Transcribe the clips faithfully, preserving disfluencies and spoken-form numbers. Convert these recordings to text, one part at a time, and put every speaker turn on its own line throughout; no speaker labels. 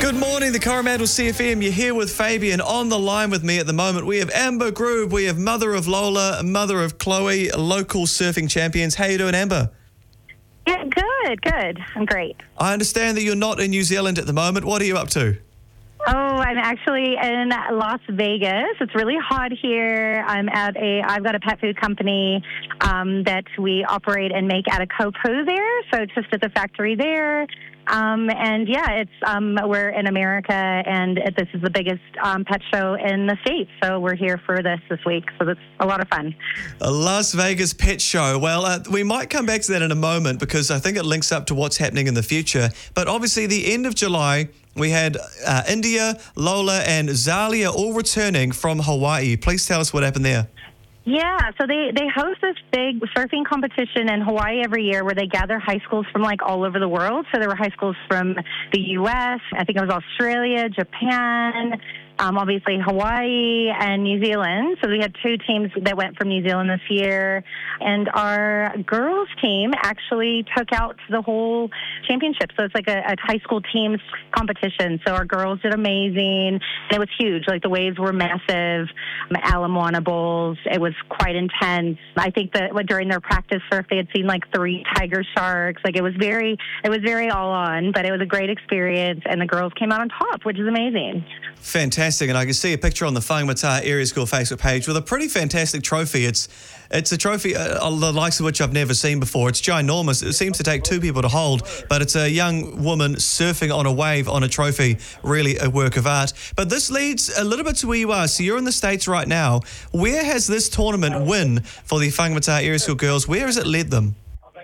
Good morning, the Coromandel C F M. You're here with Fabian. On the line with me at the moment, we have Amber Grube. We have mother of Lola, mother of Chloe, local surfing champions. How you doing, Amber?
Yeah, good, good. I'm great.
I understand that you're not in New Zealand at the moment. What are you up to?
Oh, I'm actually in Las Vegas. It's really hot here. I'm at a, I've got a pet food company um, that we operate and make out of Kopu there. So it's just at the factory there. Um, and yeah, it's um, we're in America, and this is the biggest um, pet show in the States. So we're here for this this week. So that's a lot of fun.
A Las Vegas pet show. Well, uh, we might come back to that in a moment because I think it links up to what's happening in the future. But obviously, the end of July, we had uh, India, Lola, and Zalia all returning from Hawaii. Please tell us what happened there.
Yeah, so they, they host this big surfing competition in Hawaii every year where they gather high schools from, like, all over the world. So there were high schools from the U S, I think it was Australia, Japan, um, obviously Hawaii, and New Zealand. So we had two teams that went from New Zealand this year. And our girls team actually took out the whole championship. So it's like a, a high school teams competition. So our girls did amazing. And it was huge. Like, the waves were massive. Ala Moana Bowls. It was quite intense. I think that during their practice surf, they had seen like three tiger sharks. Like, it was very, it was very all on, but it was a great experience, and the girls came out on top, which is amazing.
Fantastic, and I can see a picture on the Whangamata Area School Facebook page with a pretty fantastic trophy. It's it's a trophy, uh, the likes of which I've never seen before. It's ginormous. It seems to take two people to hold, but it's a young woman surfing on a wave on a trophy, really a work of art. But this leads a little bit to where you are. So you're in the States right now. Where has this tournament win for the Whangamata Area School girls, where has it led them?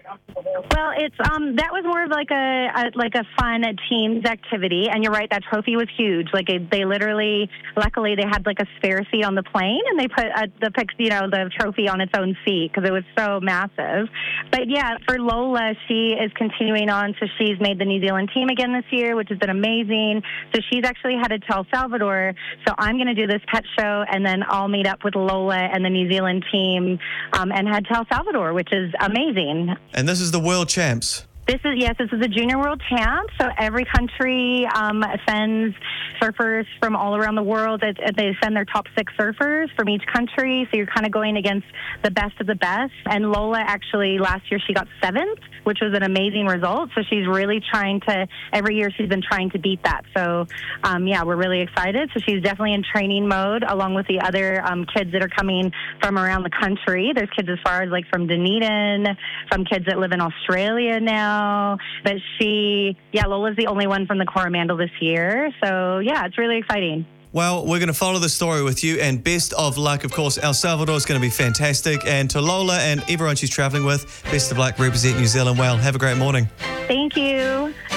Well, it's um that was more of like a, a like a fun teams activity, and you're right, that trophy was huge. Like, it, they literally, luckily, they had like a spare seat on the plane, and they put uh, the pic, you know, the trophy on its own seat because it was so massive. But yeah, for Lola, she is continuing on, so she's made the New Zealand team again this year, which has been amazing. So she's actually headed to El Salvador. So I'm going to do this pet show, and then I'll meet up with Lola and the New Zealand team um, and head to El Salvador, which is amazing.
And this is the world champs.
This is, yes, this is a junior world champ. So every country um, sends surfers from all around the world. It, it, they send their top six surfers from each country. So you're kind of going against the best of the best. And Lola, actually, last year she got seventh, which was an amazing result. So she's really trying to, every year she's been trying to beat that. So, um, yeah, we're really excited. So she's definitely in training mode along with the other um, kids that are coming from around the country. There's kids as far as like from Dunedin, some kids that live in Australia now. But she, yeah, Lola's the only one from the Coromandel this year. So, yeah, it's really exciting.
Well, we're going to follow the story with you, and best of luck. Of course, El Salvador is going to be fantastic. And to Lola and everyone she's traveling with, best of luck. Represent New Zealand well. Have a great morning.
Thank you.